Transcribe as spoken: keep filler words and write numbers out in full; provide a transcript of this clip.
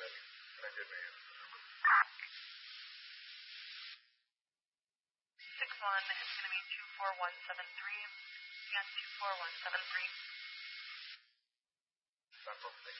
Can I get my number? Six one is going to be two four one seven three. Again, two four one seven three. That's all. Thank you.